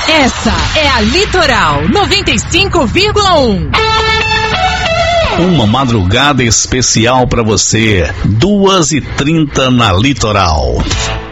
Essa é a Litoral 95,1. Uma madrugada especial para você, 2h30 na Litoral.